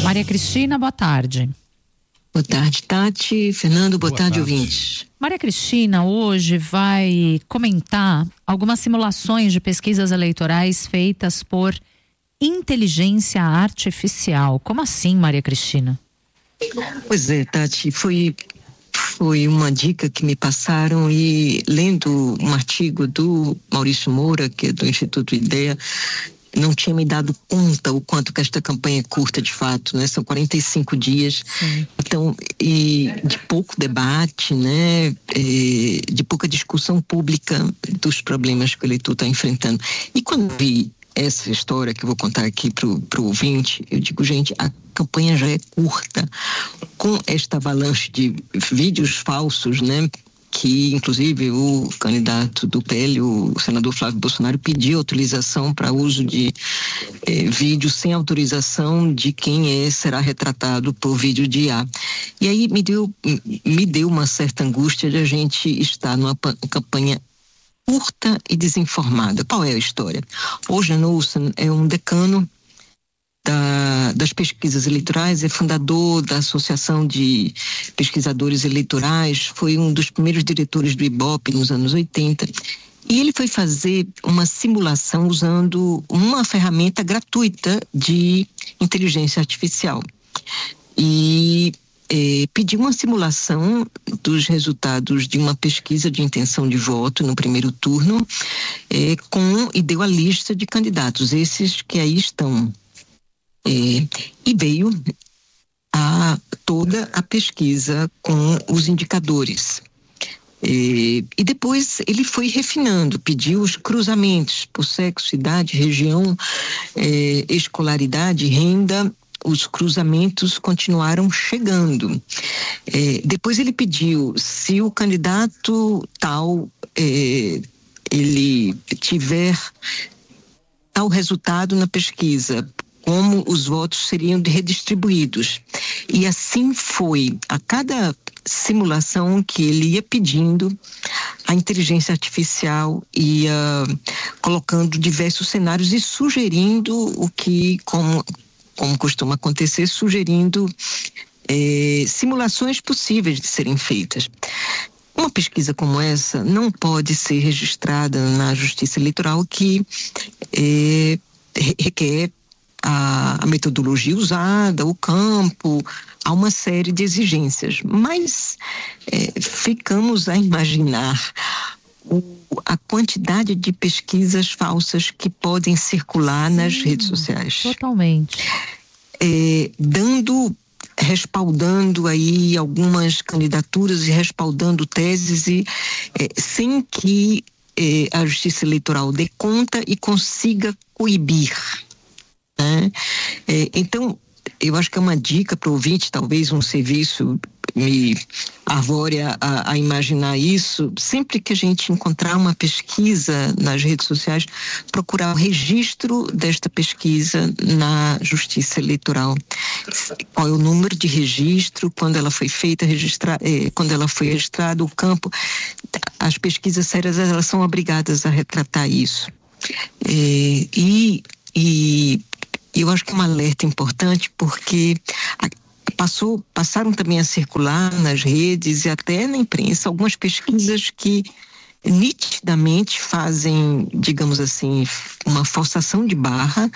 Maria Cristina, boa tarde. Boa tarde, Tati. Fernando, boa tarde, ouvintes. Maria Cristina hoje vai comentar algumas simulações de pesquisas eleitorais feitas por inteligência artificial. Como assim, Maria Cristina? Pois é, Tati, foi uma dica que me passaram e lendo um artigo do Maurício Moura, que é do Instituto IDEA, não tinha me dado conta o quanto que esta campanha é curta de fato, né? São 45 dias. Sim. Então, e de pouco debate, né? De pouca discussão pública dos problemas que o eleitor está enfrentando. E quando vi essa história que eu vou contar aqui pro ouvinte, eu digo, gente, a campanha já é curta, com esta avalanche de vídeos falsos, né? Que inclusive o candidato do PL, o senador Flávio Bolsonaro, pediu autorização para uso de vídeo sem autorização de quem será retratado por vídeo de IA. E aí me deu uma certa angústia de a gente estar numa campanha curta e desinformada. Qual é a história? O Jean Olsen é um decano das pesquisas eleitorais, é fundador da Associação de Pesquisadores Eleitorais, foi um dos primeiros diretores do IBOP nos anos 80, e ele foi fazer uma simulação usando uma ferramenta gratuita de inteligência artificial. E pediu uma simulação dos resultados de uma pesquisa de intenção de voto no primeiro turno, e deu a lista de candidatos, esses que aí estão. E veio toda a pesquisa com os indicadores. E depois ele foi refinando, pediu os cruzamentos por sexo, idade, região, escolaridade, renda. Os cruzamentos continuaram chegando. Depois ele pediu, se o candidato tal ele tiver tal resultado na pesquisa, como os votos seriam redistribuídos. E assim foi. A cada simulação que ele ia pedindo, a inteligência artificial ia colocando diversos cenários e sugerindo o que, como costuma acontecer, sugerindo simulações possíveis de serem feitas. Uma pesquisa como essa não pode ser registrada na Justiça Eleitoral, que requer a metodologia usada, o campo, há uma série de exigências, mas ficamos a imaginar a quantidade de pesquisas falsas que podem circular nas redes sociais. Totalmente. Respaldando aí algumas candidaturas e respaldando teses sem que a Justiça Eleitoral dê conta e consiga coibir. Né? Então, eu acho que é uma dica para o ouvinte, talvez um serviço me arvore a imaginar isso. Sempre que a gente encontrar uma pesquisa nas redes sociais, procurar o registro desta pesquisa na Justiça Eleitoral. Qual é o número de registro, quando ela foi feita, quando ela foi registrada, o campo. As pesquisas sérias, elas são obrigadas a retratar isso. Eu acho que é um alerta importante, porque passaram também a circular nas redes e até na imprensa algumas pesquisas que nitidamente fazem, digamos assim, uma forçação de barra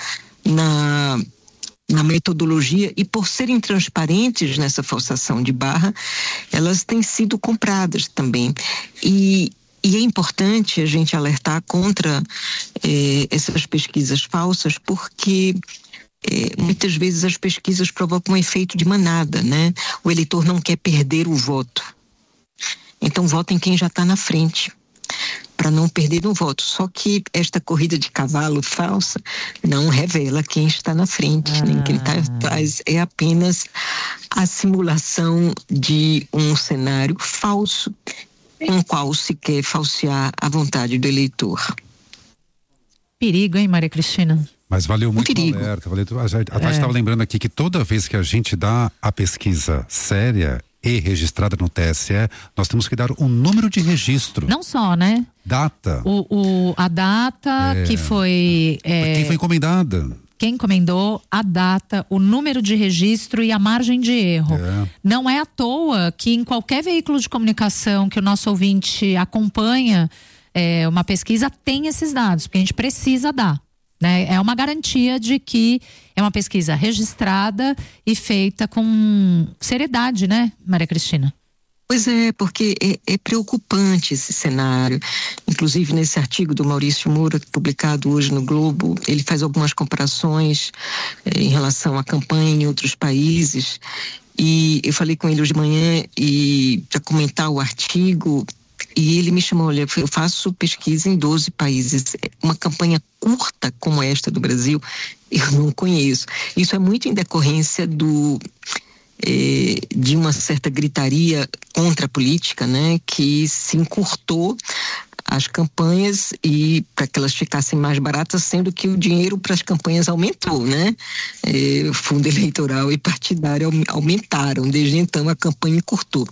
na metodologia, e por serem transparentes nessa forçação de barra, elas têm sido compradas também. E é importante a gente alertar contra essas pesquisas falsas, porque muitas vezes as pesquisas provocam um efeito de manada, né? O eleitor não quer perder o voto. Então vota em quem já está na frente, para não perder um voto. Só que esta corrida de cavalo falsa não revela quem está na frente, nem quem está atrás. É apenas a simulação de um cenário falso com o qual se quer falsear a vontade do eleitor. Perigo, hein, Maria Cristina? Mas valeu muito o alerta. A Tati estava lembrando aqui que toda vez que a gente dá a pesquisa séria e registrada no TSE, nós temos que dar um número de registro. Não só, né? Data. A data que foi... quem foi encomendada. quem encomendou, a data, o número de registro e a margem de erro. Não é à toa que em qualquer veículo de comunicação que o nosso ouvinte acompanha uma pesquisa tem esses dados, porque a gente precisa dar. Né? É uma garantia de que é uma pesquisa registrada e feita com seriedade, né, Maria Cristina? Pois é, porque é preocupante esse cenário. Inclusive, nesse artigo do Maurício Moura, publicado hoje no Globo, ele faz algumas comparações em relação à campanha em outros países. E eu falei com ele hoje de manhã para comentar o artigo, e ele me chamou, olha, eu faço pesquisa em 12 países. Uma campanha curta como esta do Brasil, eu não conheço. Isso é muito em decorrência de uma certa gritaria contra a política, né, que se encurtou as campanhas e para que elas ficassem mais baratas, sendo que o dinheiro para as campanhas aumentou, né? O fundo eleitoral e partidário aumentaram, desde então a campanha encurtou.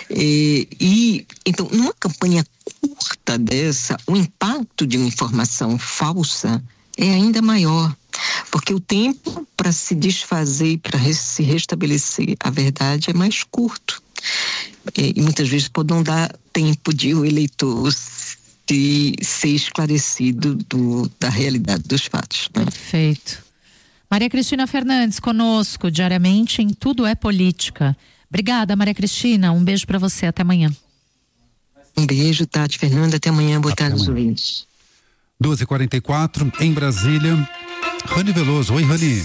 Então, numa campanha curta dessa, o impacto de uma informação falsa é ainda maior, porque o tempo para se desfazer e para se restabelecer a verdade é mais curto. E muitas vezes pode não dar tempo de o eleitor ser esclarecido da realidade dos fatos. Né? Perfeito. Maria Cristina Fernandes conosco diariamente em Tudo é Política. Obrigada, Maria Cristina. Um beijo para você. Até amanhã. Um beijo, Tati, Fernanda. Até amanhã. Boa tarde aos ouvintes. 12h44 em Brasília. Rani Veloso. Oi, Rani.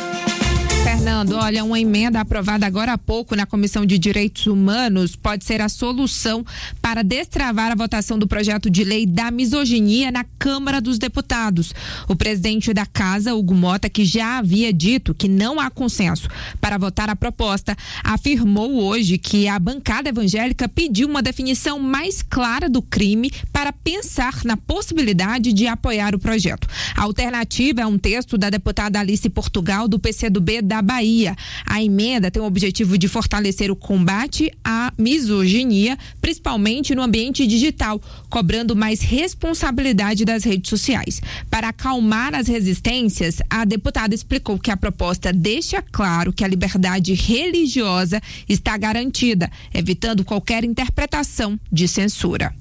Fernando, olha, uma emenda aprovada agora há pouco na Comissão de Direitos Humanos pode ser a solução para destravar a votação do projeto de lei da misoginia na Câmara dos Deputados. O presidente da Casa, Hugo Mota, que já havia dito que não há consenso para votar a proposta, afirmou hoje que a bancada evangélica pediu uma definição mais clara do crime para pensar na possibilidade de apoiar o projeto. A alternativa é um texto da deputada Alice Portugal, do PCdoB da Bahia. A emenda tem o objetivo de fortalecer o combate à misoginia, principalmente no ambiente digital, cobrando mais responsabilidade das redes sociais. Para acalmar as resistências, a deputada explicou que a proposta deixa claro que a liberdade religiosa está garantida, evitando qualquer interpretação de censura.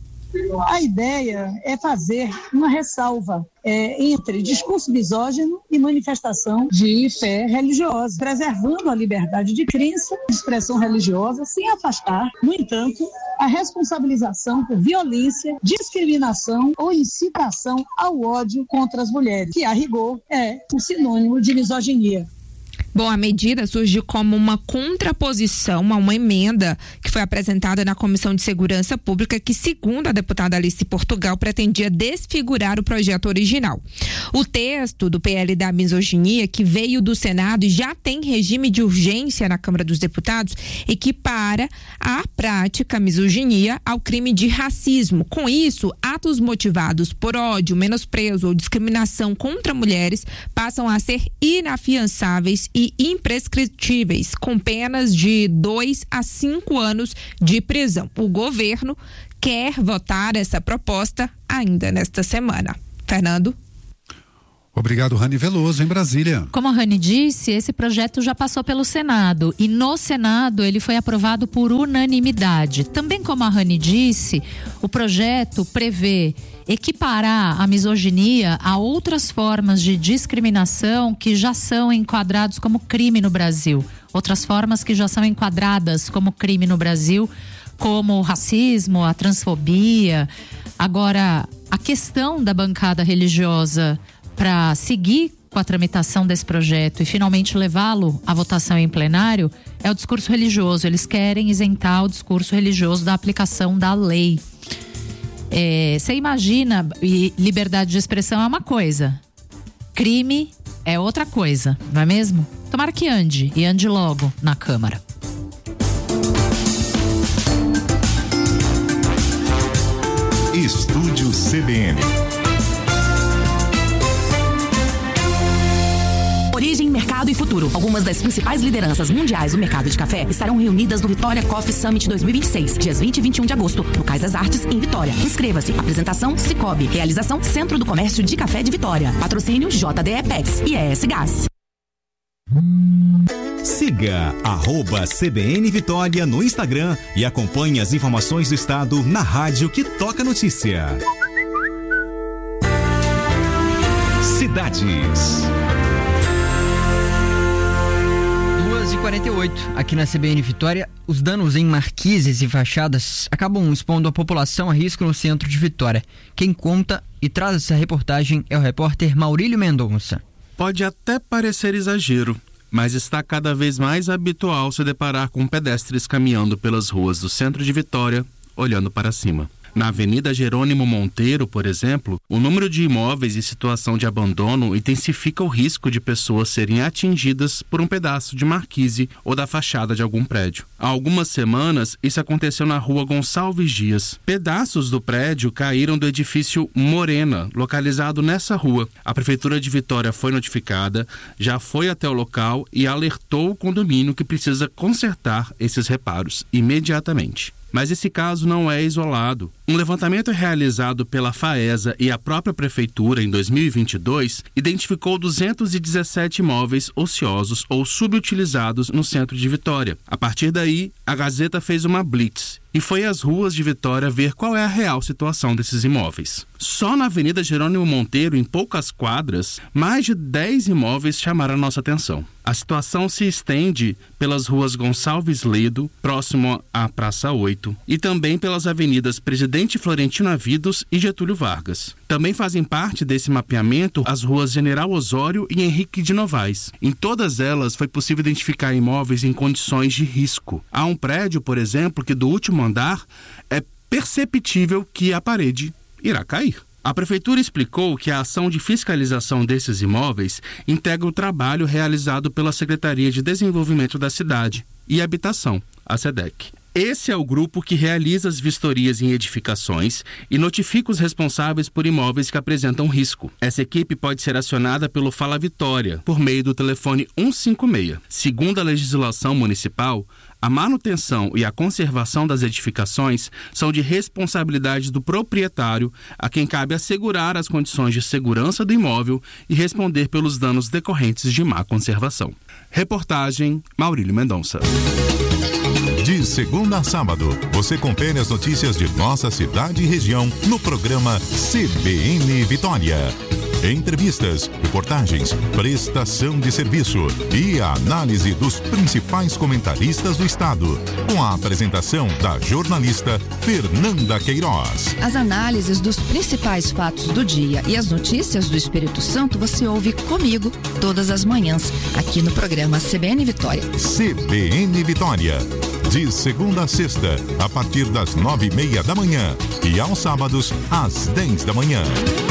A ideia é fazer uma ressalva entre discurso misógino e manifestação de fé religiosa, preservando a liberdade de crença e expressão religiosa, sem afastar, no entanto, a responsabilização por violência, discriminação ou incitação ao ódio contra as mulheres, que, a rigor, é um sinônimo de misoginia. Bom, a medida surge como uma contraposição a uma emenda que foi apresentada na Comissão de Segurança Pública que, segundo a deputada Alice Portugal, pretendia desfigurar o projeto original. O texto do PL da misoginia, que veio do Senado e já tem regime de urgência na Câmara dos Deputados, equipara a prática misoginia ao crime de racismo. Com isso, atos motivados por ódio, menosprezo ou discriminação contra mulheres passam a ser inafiançáveis e imprescritíveis, com penas de 2 a 5 anos de prisão. O governo quer votar essa proposta ainda nesta semana. Fernando? Obrigado, Rani Veloso, em Brasília. Como a Rani disse, esse projeto já passou pelo Senado e no Senado ele foi aprovado por unanimidade. Também como a Rani disse, o projeto prevê equiparar a misoginia a outras formas de discriminação que já são enquadrados como crime no Brasil. Outras formas que já são enquadradas como crime no Brasil, como o racismo, a transfobia. Agora, a questão da bancada religiosa para seguir com a tramitação desse projeto e finalmente levá-lo à votação em plenário é o discurso religioso. Eles querem isentar o discurso religioso da aplicação da lei. Você imagina, liberdade de expressão é uma coisa, crime é outra coisa, não é mesmo? Tomara que ande, e ande logo na Câmara. Estúdio CBN. origem, mercado e futuro. Algumas das principais lideranças mundiais do mercado de café estarão reunidas no Vitória Coffee Summit 2026, dias 20 e 21 de agosto, no Cais das Artes, em Vitória. Inscreva-se. Apresentação Cicobi. Realização Centro do Comércio de Café de Vitória. Patrocínio JDE Pets e ES Gás. Siga @CBN Vitória no Instagram e acompanhe as informações do estado na rádio que toca notícia. Cidades. 2h48, aqui na CBN Vitória, os danos em marquises e fachadas acabam expondo a população a risco no centro de Vitória. Quem conta e traz essa reportagem é o repórter Maurílio Mendonça. Pode até parecer exagero, mas está cada vez mais habitual se deparar com pedestres caminhando pelas ruas do centro de Vitória, olhando para cima. Na Avenida Jerônimo Monteiro, por exemplo, o número de imóveis em situação de abandono intensifica o risco de pessoas serem atingidas por um pedaço de marquise ou da fachada de algum prédio. Há algumas semanas, isso aconteceu na rua Gonçalves Dias. Pedaços do prédio caíram do edifício Morena, localizado nessa rua. A Prefeitura de Vitória foi notificada, já foi até o local e alertou o condomínio que precisa consertar esses reparos imediatamente. Mas esse caso não é isolado. Um levantamento realizado pela FAESA e a própria Prefeitura em 2022 identificou 217 imóveis ociosos ou subutilizados no centro de Vitória. A partir daí, a Gazeta fez uma blitz e foi às ruas de Vitória ver qual é a real situação desses imóveis. Só na Avenida Jerônimo Monteiro, em poucas quadras, mais de 10 imóveis chamaram a nossa atenção. A situação se estende pelas ruas Gonçalves Ledo, próximo à Praça 8, e também pelas avenidas Presidente Florentino Avidos e Getúlio Vargas. Também fazem parte desse mapeamento as ruas General Osório e Henrique de Novaes. Em todas elas foi possível identificar imóveis em condições de risco. Há um prédio, por exemplo, que do último andar é perceptível que a parede irá cair. A Prefeitura explicou que a ação de fiscalização desses imóveis integra o trabalho realizado pela Secretaria de Desenvolvimento da Cidade e Habitação, a SEDEC. Esse é o grupo que realiza as vistorias em edificações e notifica os responsáveis por imóveis que apresentam risco. Essa equipe pode ser acionada pelo Fala Vitória, por meio do telefone 156. Segundo a legislação municipal, a manutenção e a conservação das edificações são de responsabilidade do proprietário, a quem cabe assegurar as condições de segurança do imóvel e responder pelos danos decorrentes de má conservação. Reportagem Maurílio Mendonça. De segunda a sábado, você confere as notícias de nossa cidade e região no programa CBN Vitória. Entrevistas, reportagens, prestação de serviço e a análise dos principais comentaristas do estado, com a apresentação da jornalista Fernanda Queiroz. As análises dos principais fatos do dia e as notícias do Espírito Santo você ouve comigo todas as manhãs, aqui no programa CBN Vitória. CBN Vitória, de segunda a sexta, a partir das 9:30 da manhã e aos sábados, às 10 da manhã.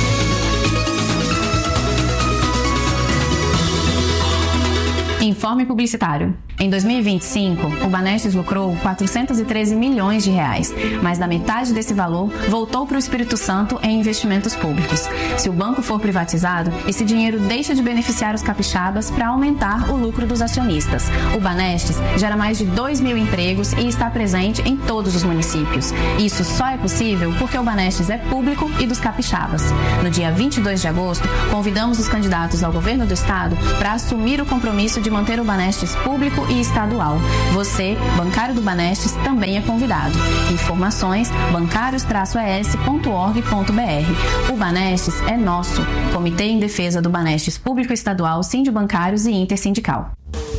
Informe publicitário. Em 2025, o Banestes lucrou 413 milhões de reais, mas da metade desse valor voltou para o Espírito Santo em investimentos públicos. Se o banco for privatizado, esse dinheiro deixa de beneficiar os capixabas para aumentar o lucro dos acionistas. O Banestes gera mais de 2.000 empregos e está presente em todos os municípios. Isso só é possível porque o Banestes é público e dos capixabas. No dia 22 de agosto, convidamos os candidatos ao governo do estado para assumir o compromisso de manter o Banestes público e estadual. Você, bancário do Banestes, também é convidado. Informações: bancários-es.org.br. O Banestes é nosso. Comitê em Defesa do Banestes Público Estadual, Sindibancários e Intersindical.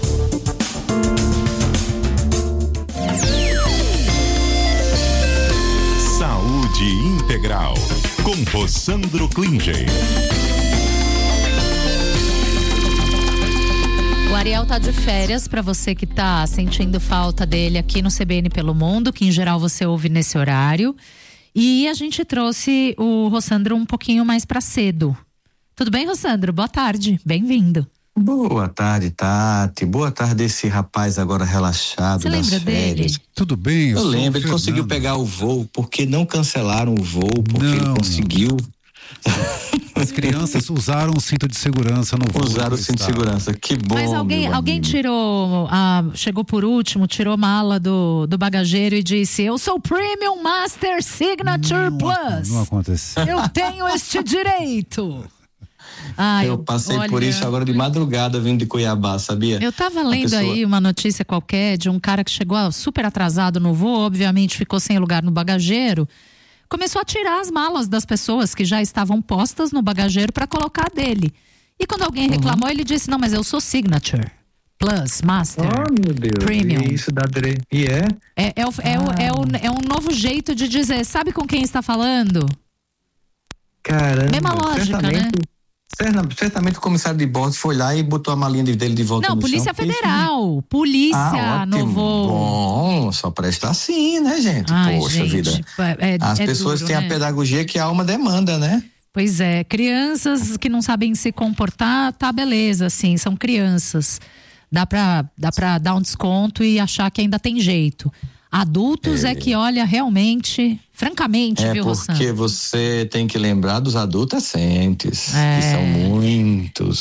Saúde Integral, com Rossandro Klinger. O Ariel tá de férias, para você que tá sentindo falta dele aqui no CBN Pelo Mundo, que em geral você ouve nesse horário. E a gente trouxe o Rossandro um pouquinho mais para cedo. Tudo bem, Rossandro? Boa tarde, bem-vindo. Boa tarde, Tati. Boa tarde esse rapaz agora relaxado. Você lembra dele? Tudo bem, eu lembro, ele conseguiu pegar o voo, porque não cancelaram o voo, porque ele conseguiu. As crianças usaram o cinto de segurança no voo. Usaram o cinto de segurança, que bom. Mas alguém tirou, chegou por último, tirou mala do bagageiro e disse: eu sou Premium Master Signature Plus. Não aconteceu. Eu tenho este direito. Eu passei por isso agora de madrugada vindo de Cuiabá, sabia? Eu tava lendo aí uma notícia qualquer de um cara que chegou super atrasado no voo, obviamente ficou sem lugar no bagageiro, começou a tirar as malas das pessoas que já estavam postas no bagageiro para colocar dele. E quando alguém reclamou, ele disse: não, mas eu sou Signature Plus, Master, meu Deus, Premium. Isso dá E é um novo jeito de dizer, sabe com quem está falando? Caramba. Mesma lógica, né? Certamente o comissário de bordo foi lá e botou a malinha dele de volta no chão. Não, Polícia Federal. Polícia no voo. Bom, só presta assim, né, gente? Poxa vida. As pessoas têm a pedagogia que a alma demanda, né? Pois é, crianças que não sabem se comportar, tá beleza, assim, são crianças. Dá pra dar um desconto e achar que ainda tem jeito. Adultos é que, olha, realmente, francamente, viu, Rossano? Porque você tem que lembrar dos adolescentes, que são muitos.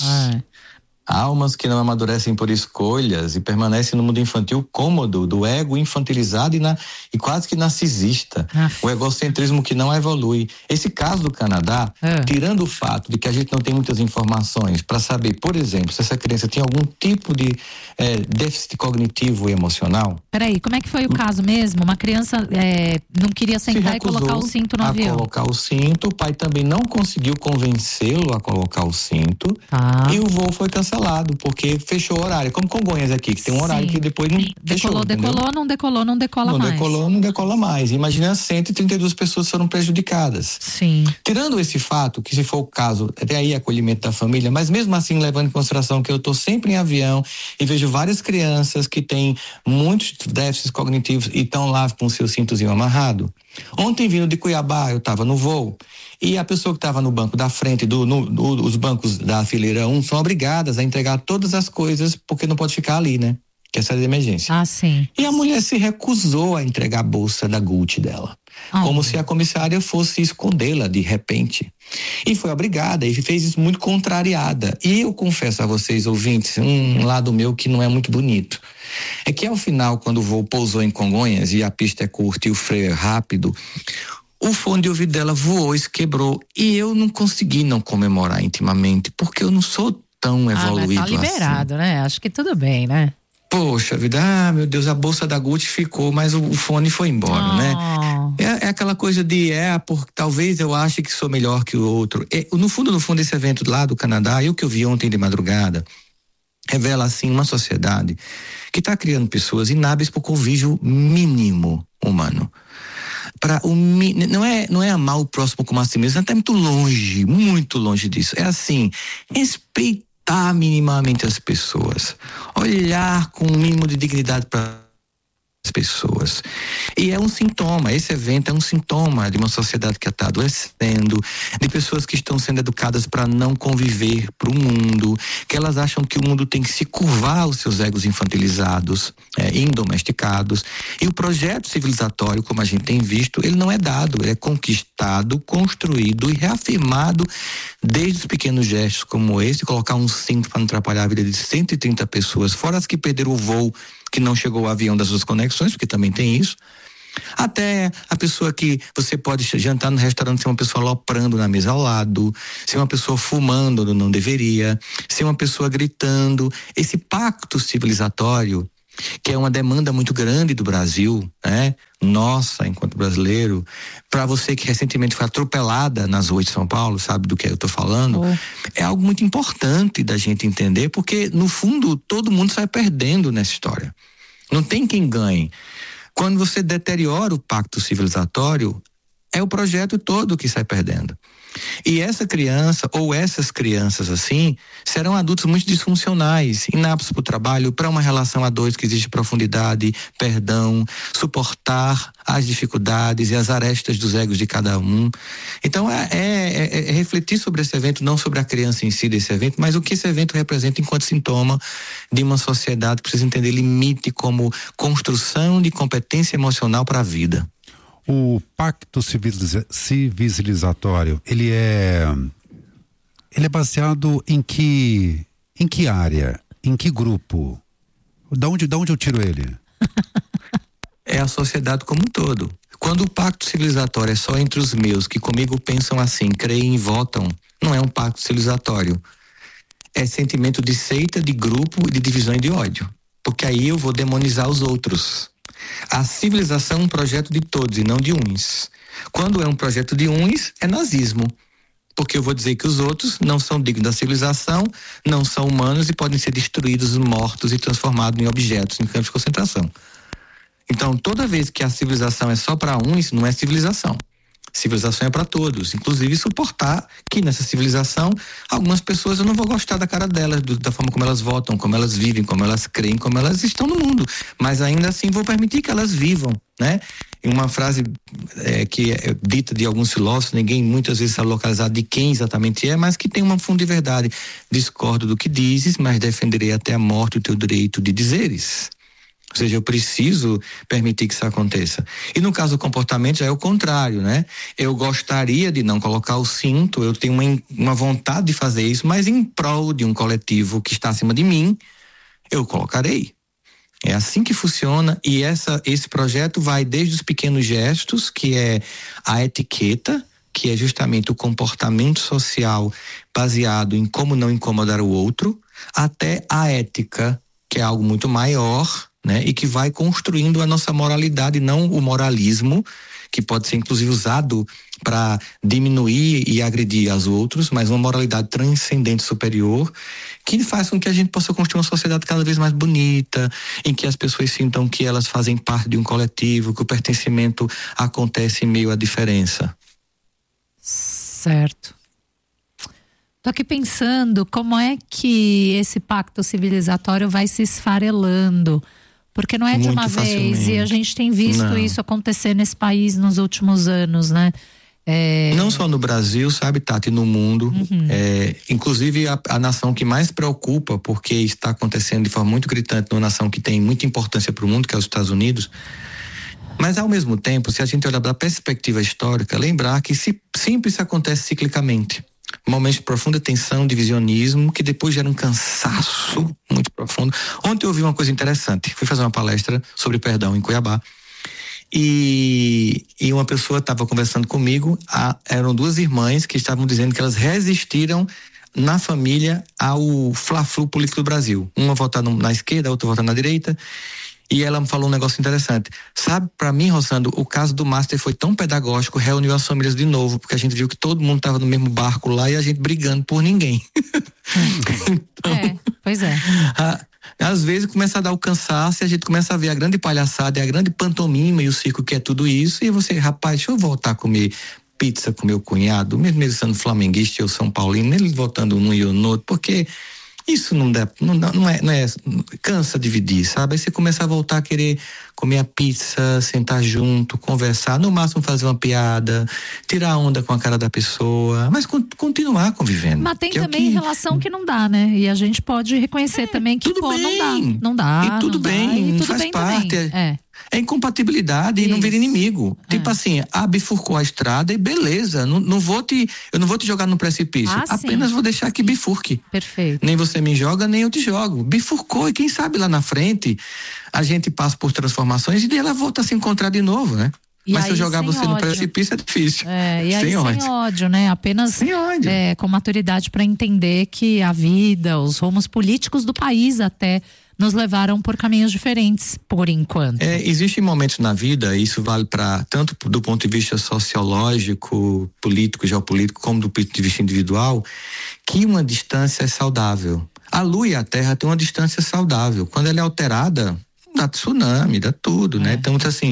Almas que não amadurecem por escolhas e permanecem no mundo infantil cômodo, do ego infantilizado e quase que narcisista. O egocentrismo que não evolui. Esse caso do Canadá, tirando o fato de que a gente não tem muitas informações para saber, por exemplo, se essa criança tem algum tipo de déficit cognitivo e emocional. Peraí, como é que foi o caso mesmo? Uma criança não queria sentar e colocar o cinto no avião. Colocar o cinto, o pai também não conseguiu convencê-lo a colocar o cinto e o voo foi cancelado. Porque fechou o horário, como Congonhas aqui, que tem um horário que depois não fechou. Decolou, não decola mais. Não decola mais. Imagina, 132 pessoas foram prejudicadas. Sim. Tirando esse fato, que se for o caso, até aí acolhimento da família, mas mesmo assim levando em consideração que eu estou sempre em avião e vejo várias crianças que têm muitos déficits cognitivos e estão lá com o seu cintozinho amarrado. Ontem, vindo de Cuiabá, eu estava no voo e a pessoa que estava no banco da frente, os bancos da fileira 1 são obrigadas a entregar todas as coisas porque não pode ficar ali, né? Que é saída de emergência. Sim. E a mulher se recusou a entregar a bolsa da Gucci dela. Como se a comissária fosse escondê-la de repente. E foi obrigada e fez isso muito contrariada. E eu confesso a vocês, ouvintes, um lado meu que não é muito bonito. É que ao final, quando o voo pousou em Congonhas e a pista é curta e o freio é rápido, o fone de ouvido dela voou e se quebrou. E eu não consegui não comemorar intimamente, porque eu não sou tão evoluído mas tá liberado, assim. Né? Acho que tudo bem, né? Poxa vida, meu Deus, a bolsa da Gucci ficou, mas o fone foi embora, né? É aquela coisa de, porque talvez eu ache que sou melhor que o outro. No fundo, esse evento lá do Canadá, o que eu vi ontem de madrugada, revela, assim, uma sociedade que está criando pessoas inábeis por convívio mínimo humano. Não é amar o próximo como a si mesmo, está muito longe disso. É assim, respeitar minimamente as pessoas, olhar com um mínimo de dignidade para as pessoas. E é um sintoma, esse evento é um sintoma de uma sociedade que está adoecendo, de pessoas que estão sendo educadas para não conviver para o mundo, que elas acham que o mundo tem que se curvar aos seus egos infantilizados, indomesticados. E o projeto civilizatório, como a gente tem visto, ele não é dado, ele é conquistado, construído e reafirmado desde os pequenos gestos como esse, colocar um cinto para não atrapalhar a vida de 130 pessoas, fora as que perderam o voo, que não chegou o avião das suas conexões, porque também tem isso, até a pessoa que você pode jantar no restaurante ser uma pessoa aloprando na mesa ao lado, ser uma pessoa fumando onde não deveria, ser uma pessoa gritando. Esse pacto civilizatório, que é uma demanda muito grande do Brasil, né? Nossa, enquanto brasileiro, para você que recentemente foi atropelada nas ruas de São Paulo, sabe do que eu estou falando? É algo muito importante da gente entender, porque no fundo todo mundo sai perdendo nessa história. Não tem quem ganhe. Quando você deteriora o pacto civilizatório, é o projeto todo que sai perdendo. E essa criança, ou essas crianças assim, serão adultos muito disfuncionais, inaptos para o trabalho, para uma relação a dois que exige profundidade, perdão, suportar as dificuldades e as arestas dos egos de cada um. Então é refletir sobre esse evento, não sobre a criança em si desse evento, mas o que esse evento representa enquanto sintoma de uma sociedade que precisa entender limite como construção de competência emocional para a vida. O pacto civilizatório, ele é ele é baseado em que área? Em que grupo? Da onde eu tiro ele? É a sociedade como um todo. Quando o pacto civilizatório é só entre os meus, que comigo pensam assim, creem e votam, não é um pacto civilizatório. É sentimento de seita, de grupo, de divisão e de ódio. Porque aí eu vou demonizar os outros. A civilização é um projeto de todos e não de uns. Quando é um projeto de uns, é nazismo. Porque eu vou dizer que os outros não são dignos da civilização, não são humanos e podem ser destruídos, mortos e transformados em objetos, em campos de concentração. Então, toda vez que a civilização é só para uns, não é civilização. Civilização é para todos, inclusive suportar que nessa civilização algumas pessoas eu não vou gostar da cara delas, da forma como elas votam, como elas vivem, como elas creem, como elas estão no mundo, mas ainda assim vou permitir que elas vivam, né? Uma frase que é dita de alguns filósofos, ninguém muitas vezes sabe localizar de quem exatamente é, mas que tem um fundo de verdade. Discordo do que dizes, mas defenderei até a morte o teu direito de dizeres. Ou seja, eu preciso permitir que isso aconteça. E no caso do comportamento já é o contrário, né? Eu gostaria de não colocar o cinto, eu tenho uma vontade de fazer isso, mas em prol de um coletivo que está acima de mim, eu colocarei. É assim que funciona, e esse projeto vai desde os pequenos gestos, que é a etiqueta, que é justamente o comportamento social baseado em como não incomodar o outro, até a ética, que é algo muito maior, né? E que vai construindo a nossa moralidade, não o moralismo, que pode ser inclusive usado para diminuir e agredir aos outros, mas uma moralidade transcendente superior, que faz com que a gente possa construir uma sociedade cada vez mais bonita, em que as pessoas sintam que elas fazem parte de um coletivo, que o pertencimento acontece em meio à diferença. Certo. Tô aqui pensando como é que esse pacto civilizatório vai se esfarelando, porque não é de uma vez, e a gente tem visto isso acontecer nesse país nos últimos anos, né? Não só no Brasil, sabe, Tati, no mundo. Inclusive a nação que mais preocupa, porque está acontecendo de forma muito gritante numa nação que tem muita importância para o mundo, que é os Estados Unidos. Mas ao mesmo tempo, se a gente olhar da perspectiva histórica, lembrar que sempre isso acontece ciclicamente. Momentos de profunda tensão, divisionismo, que depois gera um cansaço muito profundo. Ontem eu ouvi uma coisa interessante, fui fazer uma palestra sobre perdão em Cuiabá, e uma pessoa estava conversando comigo, eram duas irmãs que estavam dizendo que elas resistiram na família ao fla-flu político do Brasil. Uma votando na esquerda, a outra votando na direita. E ela me falou um negócio interessante. Sabe, para mim, Rossandro, o caso do Master foi tão pedagógico, reuniu as famílias de novo, porque a gente viu que todo mundo estava no mesmo barco lá e a gente brigando por ninguém. Então, pois é. Às vezes começa a dar o cansaço e a gente começa a ver a grande palhaçada e a grande pantomima e o circo que é tudo isso, e você, rapaz, deixa eu voltar a comer pizza com meu cunhado, mesmo ele sendo flamenguista e eu São Paulino, ele votando num e eu no outro, porque isso não é, cansa dividir, sabe? Aí você começa a voltar a querer comer a pizza, sentar junto, conversar, no máximo fazer uma piada, tirar onda com a cara da pessoa, mas continuar convivendo. Mas tem também relação que não dá, né? E a gente pode reconhecer também que, não dá. E tudo bem, faz parte. É incompatibilidade e não vira inimigo. Tipo assim, bifurcou a estrada e beleza, eu não vou te jogar no precipício, apenas vou deixar que bifurque. Perfeito. Nem você me joga, nem eu te jogo. Bifurcou, e quem sabe lá na frente a gente passa por transformações e ela volta a se encontrar de novo, né? Mas se eu jogar você no precipício é difícil. E aí sem ódio, né? Apenas sem ódio. Com maturidade para entender que a vida, os rumos políticos do país até nos levaram por caminhos diferentes, por enquanto. Existem momentos na vida, e isso vale para tanto do ponto de vista sociológico, político, geopolítico, como do ponto de vista individual, que uma distância é saudável. A Lua e a Terra têm uma distância saudável. Quando ela é alterada, dá tsunami, dá tudo, né? Então, assim,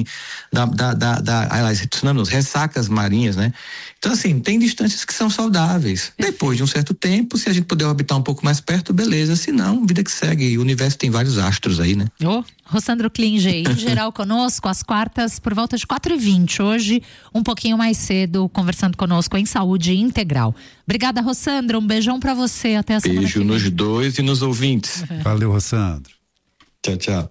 tsunami, ressacas marinhas, né? Então, assim, tem distâncias que são saudáveis. Depois de um certo tempo, se a gente puder orbitar um pouco mais perto, beleza. Se não, vida que segue. O universo tem vários astros aí, né? Rossandro Klinger, em geral conosco, às quartas, por volta de 4h20. Hoje, um pouquinho mais cedo, conversando conosco em Saúde Integral. Obrigada, Rossandro. Um beijão pra você. Até a semana que vem. Beijo nos dois e nos ouvintes. Valeu, Rossandro. Tchau, tchau.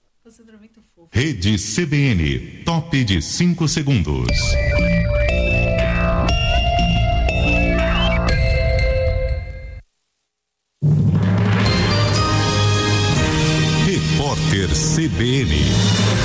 Rede CBN, top de 5 segundos. Repórter CBN.